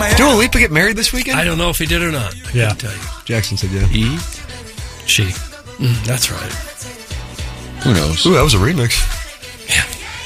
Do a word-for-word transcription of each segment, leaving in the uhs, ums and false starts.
Did Dua Lipa get married this weekend? I don't know if he did or not. I Yeah. couldn't tell you. Jackson said yeah. He? She. Mm, that's right. Who knows? Ooh, that was a remix. Yeah.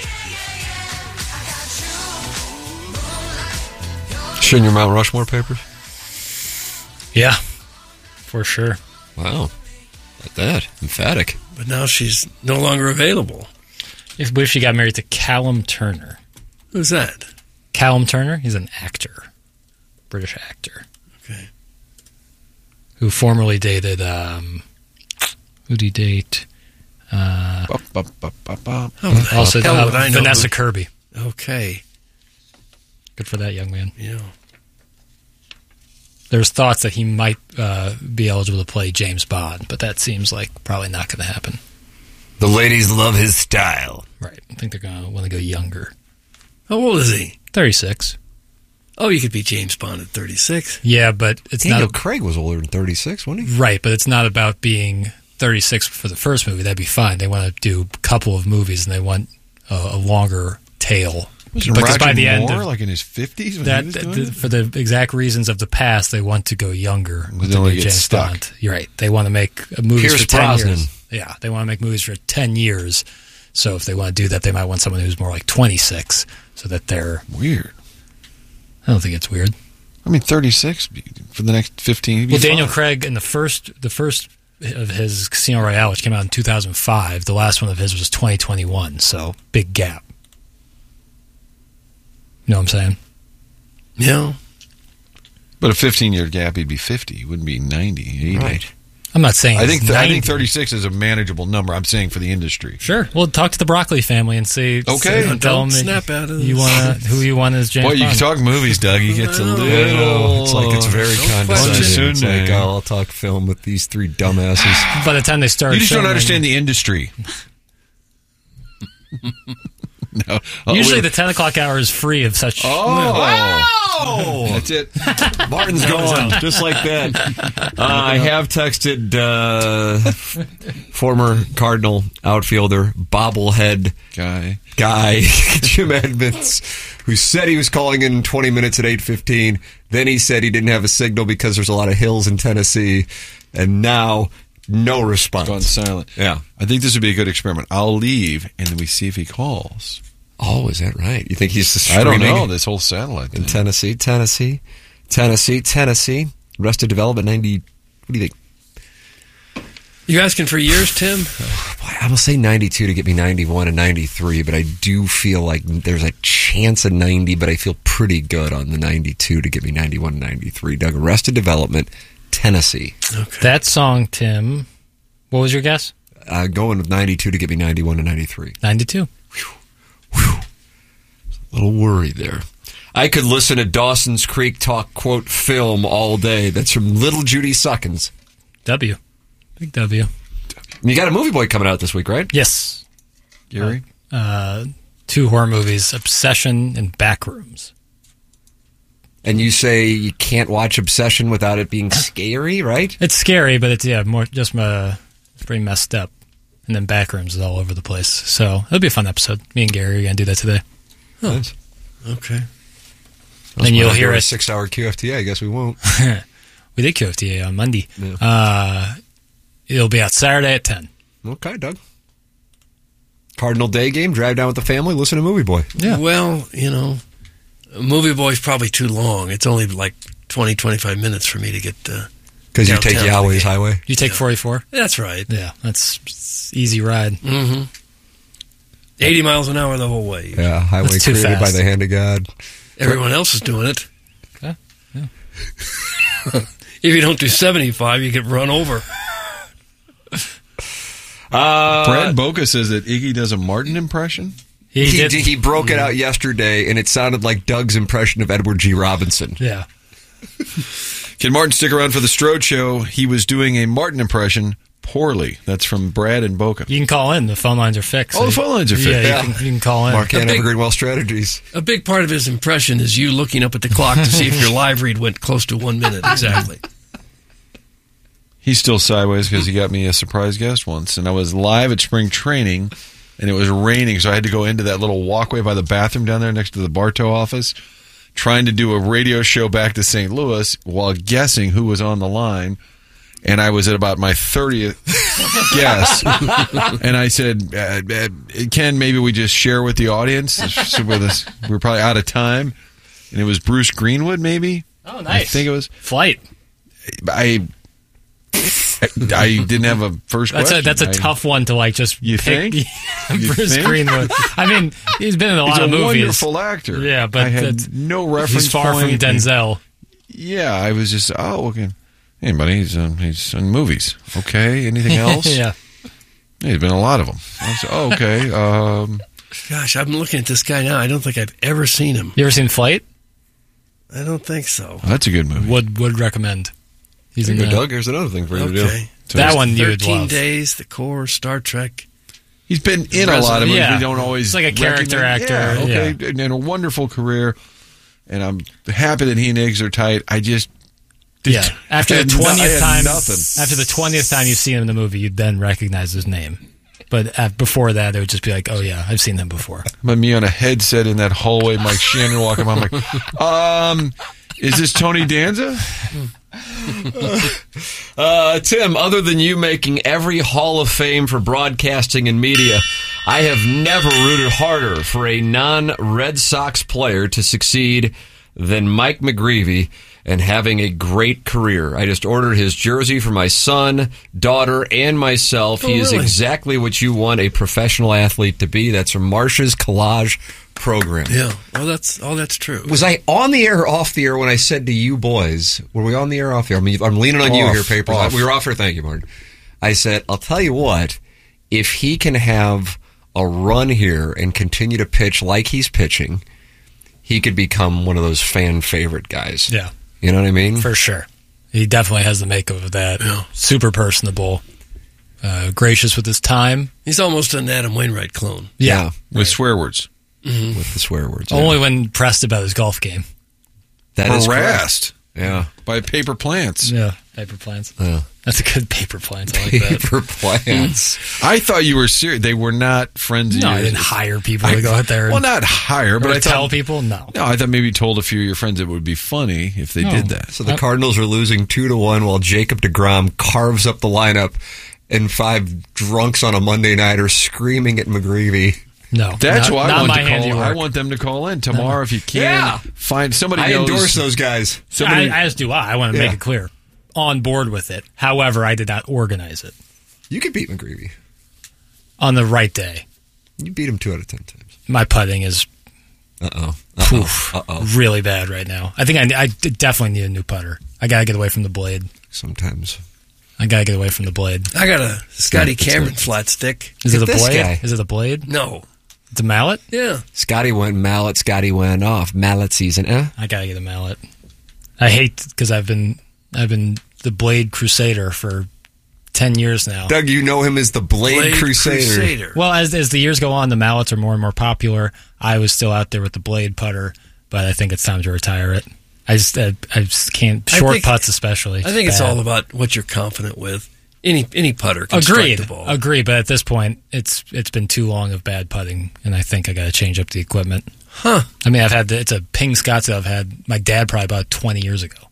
She in your Mount Rushmore papers? Yeah, for sure. Wow. Like that. Emphatic. But now she's no longer available. If, what if she got married to Callum Turner? Who's that? Callum Turner? He's an actor. British actor. Okay. Who formerly dated, um, who did he date? Uh, Ba, ba, ba, ba, ba. How the also, hell uh, would I know Vanessa who- Kirby. Okay. Good for that young man. Yeah. There's thoughts that he might uh, be eligible to play James Bond, but that seems like probably not going to happen. The ladies love his style. Right. I think they're going to want to go younger. How old is he? thirty-six. Oh, you could be James Bond at thirty-six. Yeah, but it's Daniel not... Craig was older than thirty-six, wasn't he? Right, but it's not about being thirty-six for the first movie. That'd be fine. They want to do a couple of movies, and they want a, a longer tail. Wasn't Because Roger by the end Moore of- like in his fifties when That he was doing the, it? for the exact reasons of the past, they want to go younger. But with they the wanna new get James stuck. Bond. You're right. They want to make movies Pierce for ten Brosnan. years. Yeah, they want to make movies for ten years. So if they want to do that, they might want someone who's more like twenty-six, so that they're. Weird. I don't think it's weird. I mean, thirty-six for the next fifteen. he'd be Well, Daniel fine. Craig in the first, the first of his Casino Royale, which came out in two thousand five, the last one of his was twenty twenty-one. So big gap. You know what I'm saying? Yeah. But a fifteen-year gap, he'd be fifty. He wouldn't be ninety, eighty. Right. I'm not saying I think he's th- I ninety. think thirty-six is a manageable number. I'm saying for the industry. Sure. Well, talk to the Broccoli family and see. Okay. say- Don't tell them that snap out of you this. want who you want as James Boy, you Bond. talk movies, Doug. He gets a I know. little. It's like it's very Don't condescending. question It's it. like, oh, I'll talk film with these three dumbasses. By the time they start, You just don't filming- understand the industry. No. Oh, Usually, we- the ten o'clock hour is free of such. Oh, that's it. Martin's gone, just like that. Uh, I have texted uh, former Cardinal outfielder, bobblehead Guy. guy, Jim Edmonds, who said he was calling in twenty minutes at eight fifteen. Then he said he didn't have a signal because there's a lot of hills in Tennessee. And now, no response. Gone silent. Yeah. I think this would be a good experiment. I'll leave, and then we see if he calls. Oh, is that right? You think he's just I don't streaming know, this whole satellite in thing. Tennessee, Tennessee, Tennessee, Tennessee. Arrested Development ninety. What do you think? You asking for years, Tim? Boy, I will say ninety-two to get me ninety-one and ninety-three, but I do feel like there's a chance of ninety, but I feel pretty good on the ninety-two to get me ninety-one and ninety-three. Doug, Arrested Development, Tennessee. Okay. That song, Tim. What was your guess? Uh, going with ninety-two to get me ninety-one and ninety-three. ninety-two. Little worried there. I could listen to Dawson's Creek talk, quote, film all day. That's from Little Judy Suckins. W. Big W. You got a movie boy coming out this week, right? Yes. Gary? Uh, two horror movies, Obsession and Backrooms. And you say you can't watch Obsession without it being scary, right? It's scary, but it's yeah, more just uh, it's pretty messed up. And then Backrooms is all over the place. So it'll be a fun episode. Me and Gary are gonna do that today. Nice. Okay. And you'll hear a it. six-hour Q F T A. I guess we won't. We did Q F T A on Monday. Yeah. Uh, it'll be out Saturday at ten. Okay, Doug. Cardinal Day game. Drive down with the family. Listen to Movie Boy. Yeah. Well, you know, Movie Boy's probably too long. It's only like twenty, twenty-five minutes for me to get uh Because you take downtown Yahweh's again. highway. You take Yeah. forty-four. That's right. Yeah, that's it's easy ride. Mm-hmm. eighty miles an hour the whole way. Yeah, highway That's too created by fast. the hand of God. Everyone else is doing it. Okay. Yeah. If you don't do seventy-five, you get run over. Uh, Brad Boca says that Iggy does a Martin impression. He, He, did. he broke it out yesterday, and it sounded like Doug's impression of Edward G. Robinson. Yeah. Can Martin stick around for the Strode Show? He was doing a Martin impression poorly. That's from Brad and Boca. You can call in. The phone lines are fixed. Oh, the phone lines are fixed. Yeah, Yeah. You, can, you can call in. Mark A and big- Evergreen Strategies. A big part of his impression is you looking up at the clock to see if your live read went close to one minute exactly. He's still sideways because he got me a surprise guest once, and I was live at spring training, and it was raining, so I had to go into that little walkway by the bathroom down there next to the Bartow office. trying to do a radio show back to Saint Louis while guessing who was on the line. And I was at about my thirtieth guess. And I said, uh, uh, Ken, maybe we just share with the audience. So with us, we're probably out of time. And it was Bruce Greenwood, maybe? Oh, nice. I think it was. Flight. I I didn't have a first That's question. a that's a I, tough one to like just You pick. think? You Bruce think? Greenwood. I mean, he's been in a He's lot a of movies. wonderful actor. Yeah, but I had that's- no reference He's far point. from Denzel. Yeah, I was just, oh, okay. Hey, buddy, he's, um, he's in movies. Okay, anything else? Yeah. Yeah, he's been in a lot of them. I said, oh, okay. Um, Gosh, I'm looking at this guy now. I don't think I've ever seen him. You ever seen Flight? I don't think so. that's a good movie. Would would recommend. He's There in you go, that. Doug. Here's another thing for you to do. Okay. So That he's- one you would thirteen love. Days, The Core, Star Trek. He's been in a lot of movies. Yeah. We don't always. He's like a character recognize- actor, Yeah, okay, yeah. and, and a wonderful career. And I'm happy that he and Iggs are tight. I just. Yeah. After the had no- I twentieth had time, nothing. after the twentieth time you've seen him in the movie, you'd then recognize his name. But uh, before that, it would just be like, oh yeah, I've seen him before. But me on a headset in that hallway, Mike Shannon walking by. I'm like, um, is this Tony Danza? Uh, Tim, other than you making every Hall of Fame for broadcasting and media, I have never rooted harder for a non-Red Sox player to succeed than Mike McGreevy and having a great career. I just ordered his jersey for my son, daughter, and myself. Oh, he is really? exactly what you want a professional athlete to be. That's from Marsh's Collage program. Yeah. Well, that's all that's true. Was I on the air or off the air when I said to you boys, were we on the air or off the air? I mean, I'm leaning on you Off, here, Papers. off. We were off here. Thank you, Martin. I said, I'll tell you what, if he can have a run here and continue to pitch like he's pitching, he could become one of those fan favorite guys. Yeah. You know what I mean? For sure. He definitely has the makeup of that. Yeah. Super personable, uh, gracious with his time. He's almost an Adam Wainwright clone. Yeah. With swear words. With the swear words. Only when pressed about his golf game. That is correct. Harassed Yeah. by paper plants. Yeah. Paper plants. Yeah. That's a good paper plants. I like that. Paper plants. I thought you were serious. They were not friends of No, yours. I didn't hire people to go out there and Well, not hire, but or I tell thought, people. No. No, I thought maybe you told a few of your friends it would be funny if they No. did that. So the Cardinals are losing two to one while Jacob deGrom carves up the lineup, and five drunks on a Monday night are screaming at McGreevy. No. That's not, why I not want my to call. handiwork. I want them to call in tomorrow if you can. Yeah. Find somebody. I knows, endorse those guys. Somebody, I, as do I. I want to Yeah. make it clear. On board with it. However, I did not organize it You could beat McGreevy. on the right day. You beat him two out of ten times. My putting is Uh oh. oof, Uh oh. really bad right now. I think I, I definitely need a new putter. I gotta get away from the blade. Sometimes. I gotta get away from the blade. I got a Scotty That's Cameron it. flat stick. Is it Get a this blade? guy. Is it a blade? No. It's a mallet. Yeah. Scotty went mallet. Scotty went off. Mallet season. Eh? I gotta get a mallet. I hate because I've been I've been the blade crusader for ten years now. Doug, you know him as the Blade, Blade Crusader. Crusader. Well, as as the years go on, the mallets are more and more popular. I was still out there with the blade putter, but I think it's time to retire it. I just I, I just can't I short think- putts especially. I think it's bad. all about what you're confident with. Any any putter can strike Agreed. the ball. Agreed. But at this point, it's it's been too long of bad putting, and I think I got to change up the equipment. Huh. I mean, I've had the, it's a Ping Scots that I've had my dad probably about twenty years ago,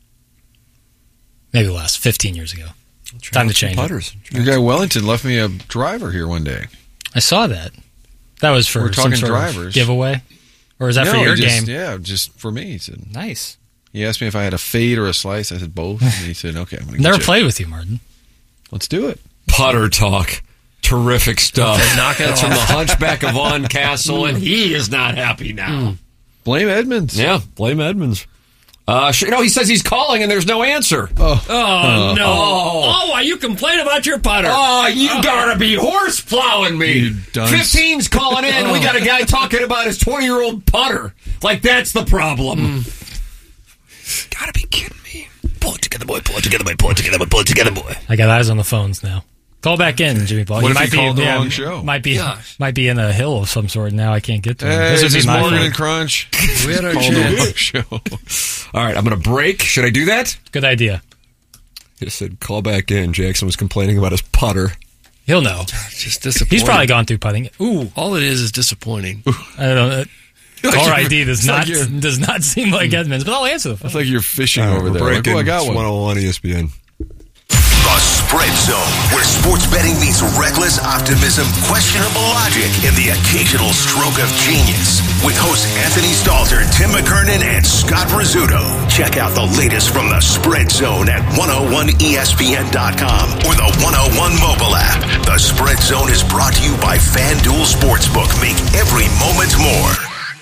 maybe less, fifteen years ago. Time to change it. putters. your guy Wellington left me a driver here one day. I saw that. That was for We're some talking sort of drivers. giveaway, or is that no, for your he just, game? Yeah, just for me. He said. Nice. He asked me if I had a fade or a slice. I said both. And he said, "Okay, I'm going to Never get you. played with you, Martin. Let's do it." Putter talk. Terrific stuff. Okay, knock it That's off. from the Hunchback of Von Castle, and he is not happy now. Blame Edmonds. Yeah, blame Edmonds. Uh, sh- no, he says he's calling and there's no answer. Oh, no. Oh. Oh, why you complain about your putter? Oh, you gotta be horse plowing me. You dunce. fifteen's calling in. We got a guy talking about his twenty-year-old putter. Like, that's the problem. Gotta be kidding me. Pull it together, boy. Pull it together, boy. Pull it together, boy. Pull it together, boy. I got eyes on the phones now. Call back in, Jimmy Paul. What you if might he be called the yeah, wrong show? Might be Gosh. might be in a hill of some sort now. I can't get to him. Hey, this this would is be my Morgan fault. and Crunch. We had our Called the chance. wrong show. All right, I'm gonna break. Should I do that? Good idea. He just said, call back in. Jackson was complaining about his putter. He'll know. It's just disappointing. He's probably gone through putting. Ooh, All it is is disappointing. I don't know. Caller I D does not like does not seem like Edmonds, but I'll answer the phone. It's like you're fishing Uh, over there. Like, breaking oh, I got one. one oh one E S P N. The Spread Zone, where sports betting meets reckless optimism, questionable logic, and the occasional stroke of genius. With hosts Anthony Stalter, Tim McKernan, and Scott Rizzuto. Check out the latest from the Spread Zone at one oh one E S P N dot com or the one oh one mobile app. The Spread Zone is brought to you by FanDuel Sportsbook. Make every moment more.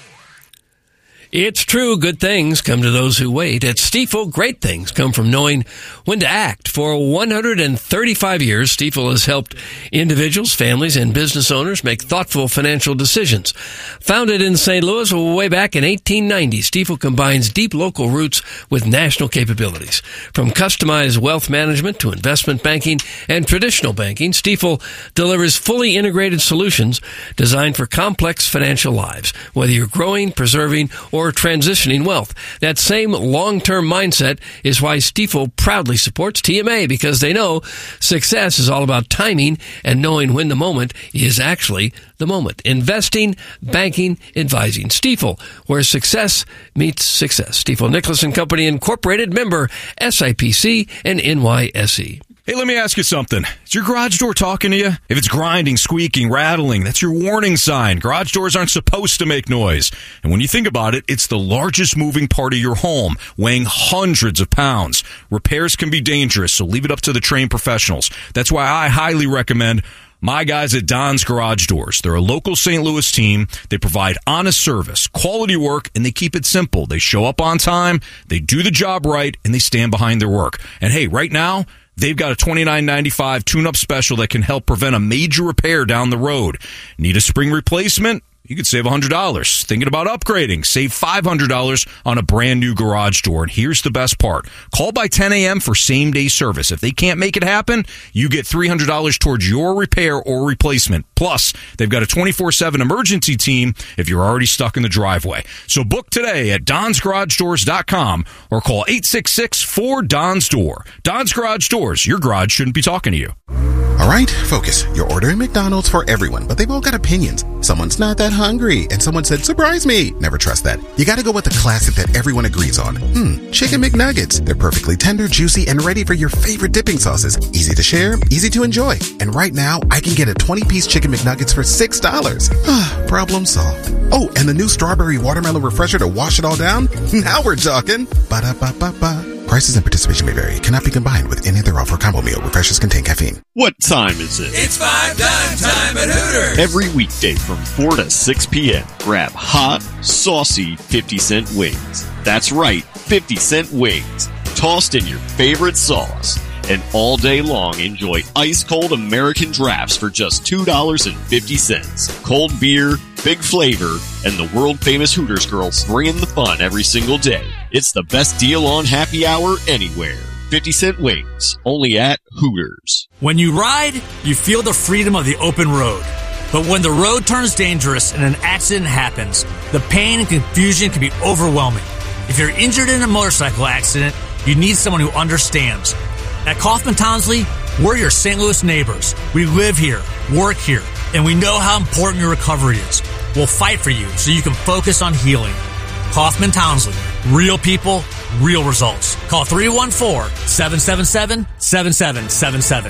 It's true, good things come to those who wait. At Stifel, great things come from knowing when to act. For one hundred thirty-five years, Stifel has helped individuals, families, and business owners make thoughtful financial decisions. Founded in Saint Louis way back in eighteen ninety, Stifel combines deep local roots with national capabilities. From customized wealth management to investment banking and traditional banking, Stifel delivers fully integrated solutions designed for complex financial lives, whether you're growing, preserving, or transitioning wealth. That same long-term mindset is why Stifel proudly supports T M A, because they know success is all about timing and knowing when the moment is actually the moment. Investing, banking, advising. Stifel, where success meets success. Stifel Nicholas and Company Incorporated, member S I P C and N Y S E. Hey, let me ask you something. Is your garage door talking to you? If it's grinding, squeaking, rattling, that's your warning sign. Garage doors aren't supposed to make noise. And when you think about it, it's the largest moving part of your home, weighing hundreds of pounds. Repairs can be dangerous, so leave it up to the trained professionals. That's why I highly recommend my guys at Don's Garage Doors. They're a local Saint Louis team. They provide honest service, quality work, and they keep it simple. They show up on time, they do the job right, and they stand behind their work. And hey, right now, they've got a twenty-nine ninety-five tune-up special that can help prevent a major repair down the road. Need a spring replacement? You could save one hundred dollars. Thinking about upgrading? Save five hundred dollars on a brand new garage door. And here's the best part. Call by ten a.m. for same-day service. If they can't make it happen, you get three hundred dollars towards your repair or replacement. Plus, they've got a twenty-four seven emergency team if you're already stuck in the driveway. So book today at dons garage doors dot com or call eight six six, four, D O N S door. Don's Garage Doors. Your garage shouldn't be talking to you. All right, focus. You're ordering McDonald's for everyone, but they've all got opinions. Someone's not that hungry, and someone said, surprise me. Never trust that. You gotta go with the classic that everyone agrees on. Hmm, Chicken McNuggets. They're perfectly tender, juicy, and ready for your favorite dipping sauces. Easy to share, easy to enjoy. And right now, I can get a twenty-piece Chicken McNuggets for six dollars. Problem solved. Oh, and the new strawberry watermelon refresher to wash it all down? Now we're talking. Ba-da-ba-ba-ba. Prices and participation may vary. Cannot be combined with any other offer or combo meal. Refreshers contain caffeine. What time is it? It's five dime time at Hooters. Every weekday from four to six p.m. Grab hot, saucy fifty cent wings. That's right, fifty cent wings. Tossed in your favorite sauce. And all day long, enjoy ice-cold American drafts for just two dollars and fifty cents. Cold beer, big flavor, and the world-famous Hooters girls bringing the fun every single day. It's the best deal on happy hour anywhere. fifty cent wings, only at Hooters. When you ride, you feel the freedom of the open road. But when the road turns dangerous and an accident happens, the pain and confusion can be overwhelming. If you're injured in a motorcycle accident, you need someone who understands. At Kaufman Townsley, we're your Saint Louis neighbors. We live here, work here, and we know how important your recovery is. We'll fight for you so you can focus on healing. Kaufman Townsley. Real people, real results. Call three one four, seven seven seven, seven seven seven seven.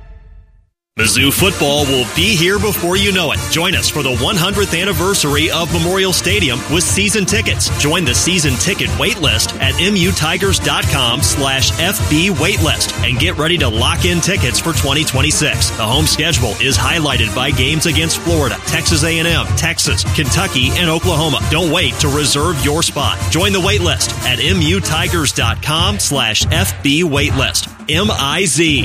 Mizzou football will be here before you know it. Join us for the one hundredth anniversary of Memorial Stadium with season tickets. Join the season ticket waitlist at mutigers.com slash FB waitlist and get ready to lock in tickets for twenty twenty-six. The home schedule is highlighted by games against Florida, Texas A and M, Texas, Kentucky, and Oklahoma. Don't wait to reserve your spot. Join the waitlist at mutigers.com slash FB waitlist. M I Z.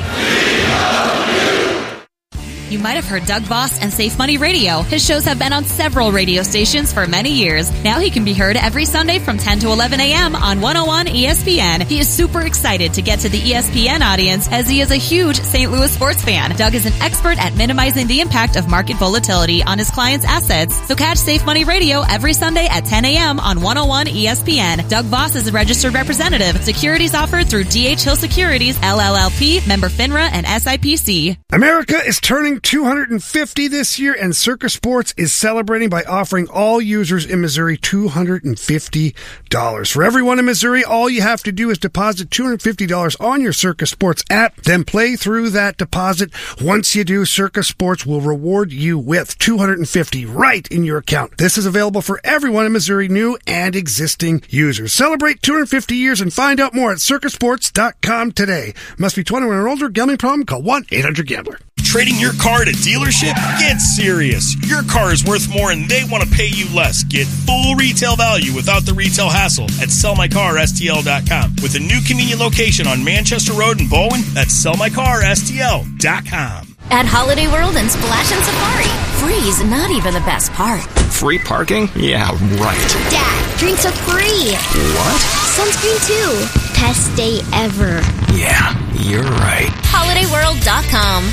You might have heard Doug Voss and Safe Money Radio. His shows have been on several radio stations for many years. Now he can be heard every Sunday from ten to eleven a.m. on one oh one E S P N. He is super excited to get to the E S P N audience as he is a huge Saint Louis sports fan. Doug is an expert at minimizing the impact of market volatility on his clients' assets. So catch Safe Money Radio every Sunday at ten a.m. on one oh one E S P N. Doug Voss is a registered representative. Securities offered through D H Hill Securities, L L L P, member FINRA, and S I P C. America is turning two hundred fifty this year, and Circa Sports is celebrating by offering all users in Missouri two hundred fifty dollars. For everyone in Missouri, all you have to do is deposit two hundred fifty dollars on your Circa Sports app, then play through that deposit. Once you do, Circa Sports will reward you with two hundred fifty dollars right in your account. This is available for everyone in Missouri, new and existing users. Celebrate two hundred fifty years and find out more at circa sports dot com today. Must be twenty-one or older. Gambling problem? Call one eight hundred gambler. Trading your car at a dealership? Get serious. Your car is worth more and they want to pay you less. Get full retail value without the retail hassle at sell my car S T L dot com. With a new convenient location on Manchester Road in Bowen, that's sell my car S T L dot com. At Holiday World and Splash and Safari, free's not even the best part. Free parking? Yeah, right. Dad, drinks are free. What? Sunscreen too. Best day ever. Yeah, you're right. holiday world dot com.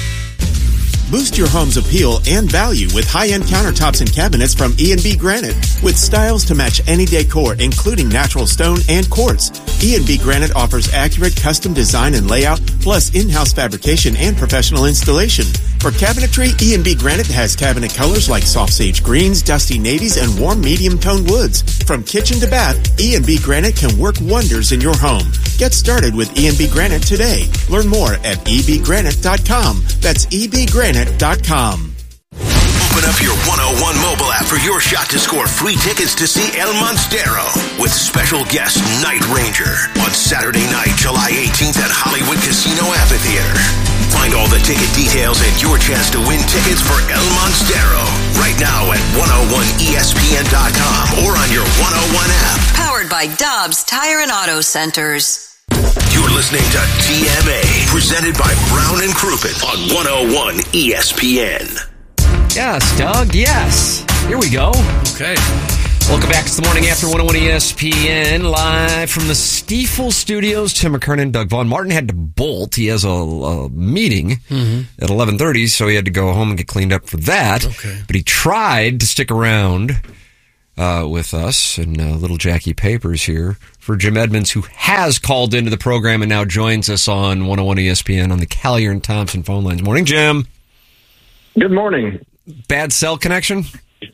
Boost your home's appeal and value with high-end countertops and cabinets from E and B Granite. With styles to match any decor, including natural stone and quartz, E and B Granite offers accurate custom design and layout, plus in-house fabrication and professional installation. For cabinetry, E and B Granite has cabinet colors like soft sage greens, dusty navies, and warm medium-toned woods. From kitchen to bath, E and B Granite can work wonders in your home. Get started with E and B Granite today. Learn more at e b granite dot com. That's e b granite dot com. Open up your one oh one mobile app for your shot to score free tickets to see El Monstero with special guest Night Ranger on Saturday night, July eighteenth at Hollywood Casino Amphitheater. Find all the ticket details and your chance to win tickets for El Monstero right now at one oh one E S P N dot com or on your one oh one app. Powered by Dobbs Tire and Auto Centers. You're listening to T M A, presented by Brown and Crouppen on one oh one E S P N. Yes, Doug, yes. Here we go. Okay. Welcome back to the morning after one oh one E S P N, live from the Stiefel Studios. Tim McKernan, Doug Vaughn. Martin had to bolt. He has a, a meeting mm-hmm. at eleven thirty, so he had to go home and get cleaned up for that. Okay. But he tried to stick around uh, with us and uh, little Jackie Papers here for Jim Edmonds, who has called into the program and now joins us on one oh one E S P N on the Callier and Thompson phone lines. Morning, Jim. Good morning. Bad cell connection?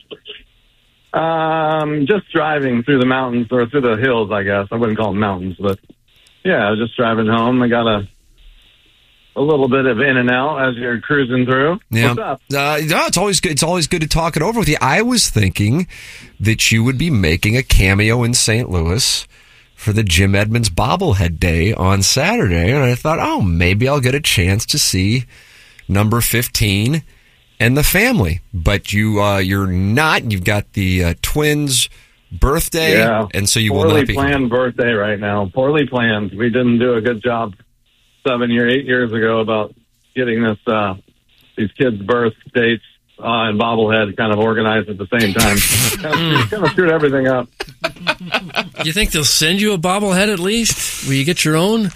Um, just driving through the mountains or through the hills, I guess. I wouldn't call them mountains, but yeah, I was just driving home. I got a a little bit of in and out as you're cruising through. Yeah. What's up? Uh, no, it's always good. It's always good to talk it over with you. I was thinking that you would be making a cameo in Saint Louis for the Jim Edmonds bobblehead day on Saturday, and I thought, oh, maybe I'll get a chance to see number fifteen and the family. But you, uh, you're not. You've got the uh, twins' birthday, yeah. and so you Poorly will not be. Poorly planned birthday right now. Poorly planned. We didn't do a good job seven or eight years ago about getting this uh, these kids' birth dates uh, and bobblehead kind of organized at the same time. kind, of, kind of screwed everything up. You think they'll send you a bobblehead at least? Will you get your own?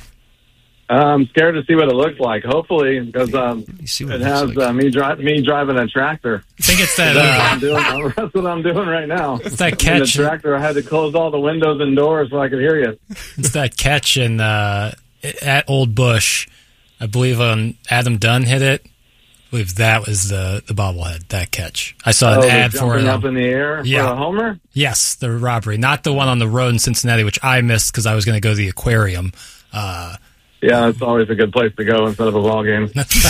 I'm scared to see what it looks like. Hopefully, because um, it has like. uh, me, dri- me driving a tractor. I think it's that. That's, Uh, what I'm doing. That's what I'm doing right now. It's that In catch. the tractor, I had to close all the windows and doors so I could hear you. It's that catch in uh, at Old Bush. I believe um, Adam Dunn hit it. I believe that was the, the bobblehead, that catch. I saw oh, an ad for it. Up in the air yeah. for a homer? Yes, the robbery. Not the one on the road in Cincinnati, which I missed because I was going to go to the aquarium. Uh, Yeah, it's always a good place to go instead of a ball game.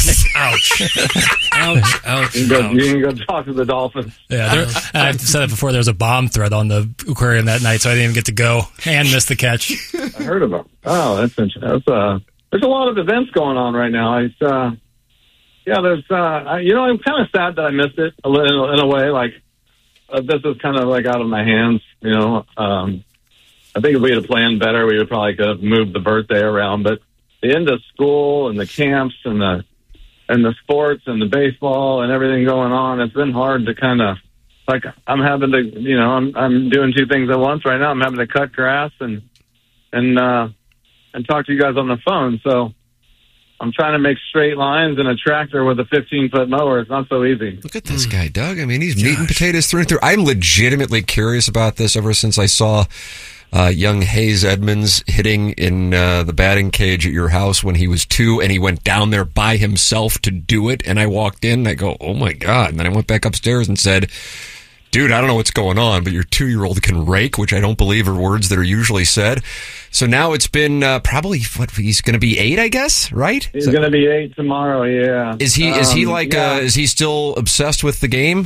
Ouch. ouch, ouch, you, can go, ouch. you can go talk to the Dolphins. Yeah, there, I've said it before, there was a bomb threat on the aquarium that night, so I didn't even get to go and miss the catch. I heard about it. Oh, that's interesting. That's, uh, there's a lot of events going on right now. It's, uh, yeah, there's, uh, I, you know, I'm kind of sad that I missed it a little, in a way. Like, uh, this is kind of like out of my hands, you know. Um, I think if we had planned better, we would probably could have moved the birthday around, but the end of school and the camps and the and the sports and the baseball and everything going on, it's been hard to kind of, like, I'm having to, you know, I'm I'm doing two things at once right now. I'm having to cut grass and and uh, and talk to you guys on the phone. So I'm trying to make straight lines in a tractor with a fifteen foot mower. It's not so easy. Look at this guy, Doug. I mean, he's meat and potatoes through and through. I'm legitimately curious about this ever since I saw uh, young Hayes Edmonds hitting in uh, the batting cage at your house when he was two, and he went down there by himself to do it. And I walked in, and I go, "Oh my God!" And then I went back upstairs and said, "Dude, I don't know what's going on, but your two-year-old can rake," which I don't believe are words that are usually said. So now it's been uh, probably what he's going to be eight, I guess, right? He's going to be eight tomorrow. Yeah. Is he? Is he Um, like? yeah. Uh, is he still obsessed with the game?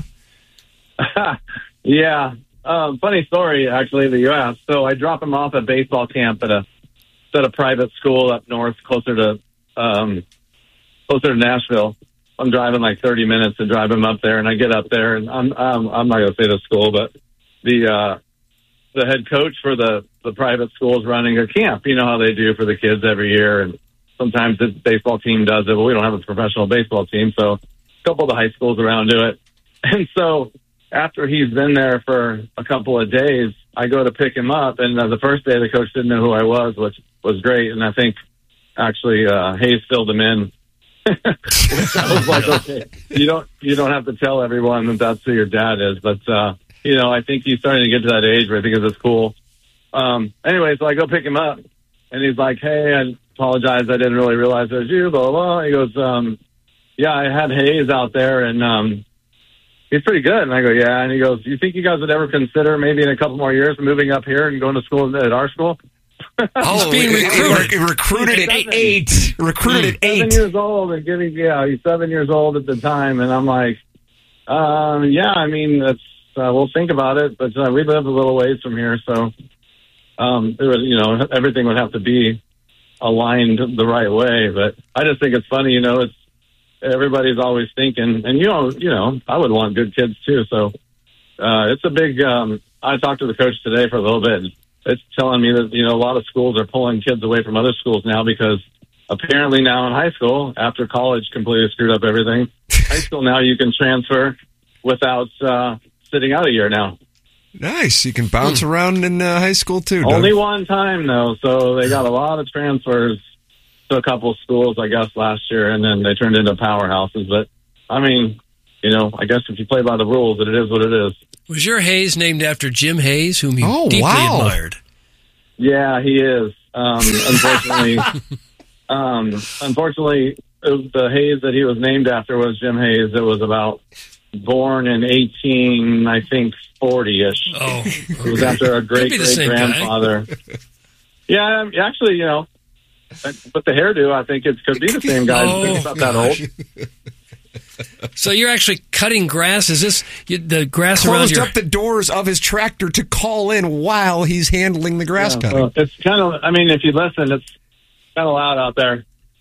Yeah. Um, funny story, actually, that you asked. So I drop him off at baseball camp at a at a private school up north, closer to um, closer to Nashville. I'm driving like thirty minutes to drive him up there, and I get up there, and I'm I'm, I'm not going to say the school, but the uh, the head coach for the the private school is running a camp. You know how they do for the kids every year, and sometimes the baseball team does it, but we don't have a professional baseball team, so a couple of the high schools around do it. And so after he's been there for a couple of days, I go to pick him up, and uh, the first day the coach didn't know who I was, which was great, and I think actually uh, Hayes filled him in. I was like, okay, you don't you don't have to tell everyone that that's who your dad is, but uh, you know, I think he's starting to get to that age where I think it's cool. Um, anyway, so I go pick him up, and he's like, "Hey, I apologize, I didn't really realize it was you." Blah blah blah. He goes, um, "Yeah, I had Hayes out there, and um, he's pretty good." And I go, "Yeah." And he goes, "You think you guys would ever consider maybe in a couple more years moving up here and going to school at our school?" Oh, being recruited. recruited at eight. Recruited at eight. Seven years old and getting, yeah, he's seven years old at the time. And I'm like, um, yeah, I mean, that's, uh, we'll think about it, but uh, we live a little ways from here. So, um, it would, you know, everything would have to be aligned the right way. But I just think it's funny, you know, it's, everybody's always thinking, and you know, you know, I would want good kids too. So, uh, it's a big, um, I talked to the coach today for a little bit. It's telling me that, you know, a lot of schools are pulling kids away from other schools now because apparently now in high school, after college completely screwed up everything, high school now you can transfer without uh, sitting out a year now. Nice. You can bounce hmm. around in uh, high school too. Doug. Only one time though, so they got a lot of transfers to a couple of schools, I guess, last year, and then they turned into powerhouses. But I mean, you know, I guess if you play by the rules, it is what it is. Was your Hayes named after Jim Hayes, whom you oh, deeply wow. admired? Yeah, he is. Um, unfortunately, um, unfortunately, the Hayes that he was named after was Jim Hayes. It was about born in eighteen, I think, forty-ish. Oh, okay. It was after a great great grandfather. Yeah, actually, you know, but the hairdo, I think it could be the same guy. Oh, it's not that old. So you're actually cutting grass? Is this you, the grass Closed around your... up the doors of his tractor to call in while he's handling the grass Yeah, cutting? well, it's kind of, I mean, if you listen, it's kind of loud out there.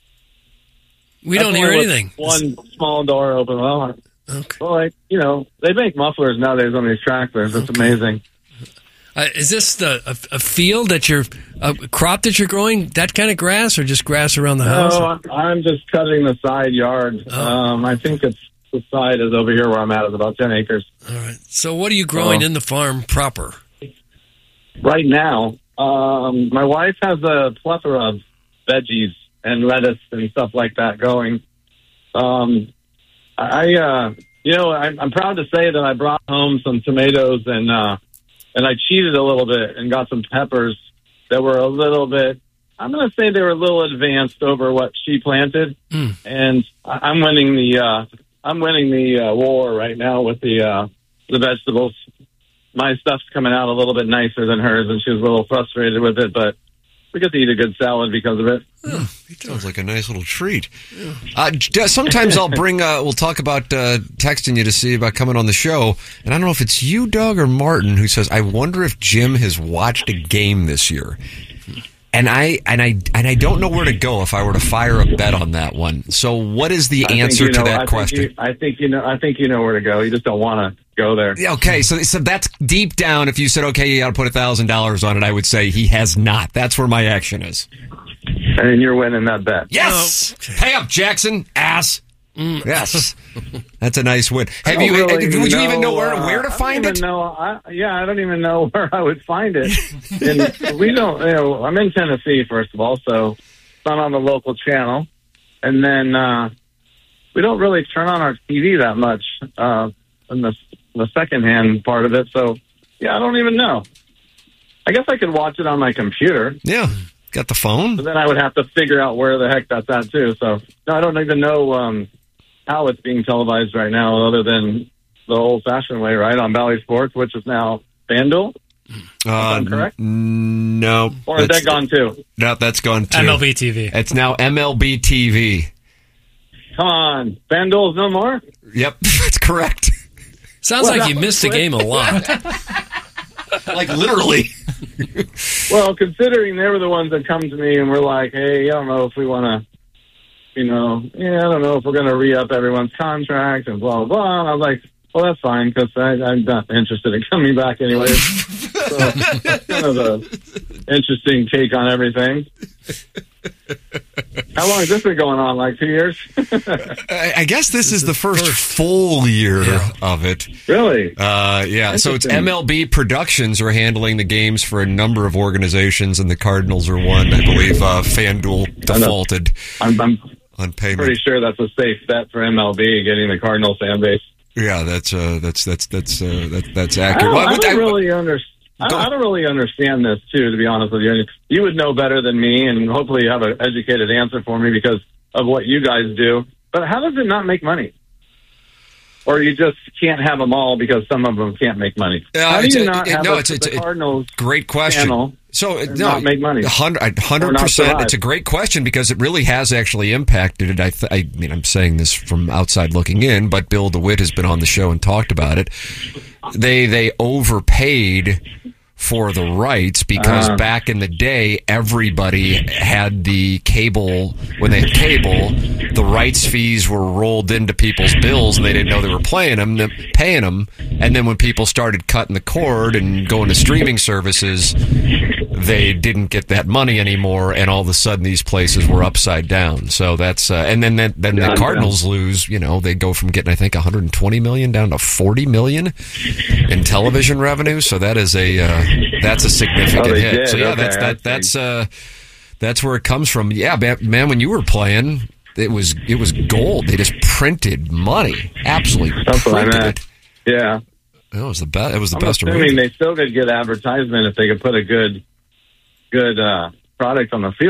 We That's don't hear only with anything. One small door open. Well, okay. well, like, you know, they make mufflers nowadays on these tractors. It's Okay. amazing. Uh, is this the a, a field that you're a crop that you're growing? That kind of grass, or just grass around the house? No, I'm- I'm just cutting the side yard. Oh. Um, I think it's the side is over here where I'm at. It's about ten acres. All right. So what are you growing Oh. in the farm proper? Right now, um, my wife has a plethora of veggies and lettuce and stuff like that going. Um, I, uh, you know, I'm, I'm proud to say that I brought home some tomatoes and, uh, and I cheated a little bit and got some peppers that were a little bit, I'm going to say they were a little advanced over what she planted. Mm. And I- I'm winning the, uh, I'm winning the uh, war right now with the, uh, the vegetables. My stuff's coming out a little bit nicer than hers, and she was a little frustrated with it, but we get to eat a good salad because of it. Oh, sounds like a nice little treat. Uh, j- sometimes I'll bring, uh, we'll talk about uh, texting you to see about coming on the show, and I don't know if it's you, Doug, or Martin, who says, I wonder if Jim has watched a game this year. And I and I and I don't know where to go if I were to fire a bet on that one. So, what is the I think answer you know- to that I think question? you- I think you know. I think you know where to go. You just don't want to go there. Yeah, okay, so so that's deep down. If you said, okay, you got to put a thousand dollars on it, I would say he has not. That's where my action is. And you're winning that bet. Yes, pay up, Jackson. Ass. Yes, that's a nice win. I Have don't you? really would you even know where uh, where to I don't find even it? Know, I, yeah, I don't even know where I would find it. And we don't. You know, I'm in Tennessee, first of all, so it's not on the local channel. And then uh, we don't really turn on our T V that much uh, in the the secondhand part of it. So yeah, I don't even know. I guess I could watch it on my computer. Yeah, got the phone. But then I would have to figure out where the heck that's at too. So no, I don't even know um, how it's being televised right now, other than the old-fashioned way, right, on Bally Sports, which is now FanDuel. Uh, correct? N- no. Or is that gone too? No, that's gone too. M L B T V. It's now M L B T V. Come on, FanDuel's no more? Yep, that's correct. Sounds Well, like you that missed was the game a lot. Like literally. Well, considering they were the ones that come to me and were like, hey, I don't know if we want to, you know, yeah, I don't know if we're going to re-up everyone's contract and blah, blah, blah. And I was like, well, that's fine because I'm not interested in coming back anyway. So that's kind of an interesting take on everything. How long has this been going on? Like two years? I, I guess this, this is, is the first, first full year yeah. of it. Really? Uh, yeah. So it's M L B Productions are handling the games for a number of organizations, and the Cardinals are one. I believe uh, FanDuel defaulted I'm, I'm on payment. Pretty sure that's a safe bet for M L B getting the Cardinal fan base. Yeah, that's uh, that's that's that's uh, that, that's accurate. I don't, well, I don't I, really understand. I, I don't really understand this, too, to be honest with you. You would know better than me, and hopefully you have an educated answer for me because of what you guys do. But how does it not make money? Or you just can't have them all because some of them can't make money? Uh, how do you a, not it, have no, a, it's, it's, the Cardinals great question. channel so and no, not make money? one hundred percent. It's a great question because it really has actually impacted it. I, th- I mean, I'm saying this from outside looking in, but Bill DeWitt has been on the show and talked about it. They They overpaid for the rights because uh, back in the day, everybody had the cable. When they had cable, the rights fees were rolled into people's bills, and they didn't know they were playing them, paying them. And then when people started cutting the cord and going to streaming services, they didn't get that money anymore, and all of a sudden these places were upside down. So that's uh, and then that, then the Cardinals lose. You know, they go from getting I think one hundred twenty million down to forty million in television revenue. So that is a uh, that's a significant oh, hit. Did. So yeah, okay, that's that that's uh, that's where it comes from. Yeah, man, when you were playing, it was it was gold. They just printed money, absolutely that's printed what I it. Yeah, it was the best. It was the I'm best. Assuming they still could get advertisement if they could put a good good uh, product on the field.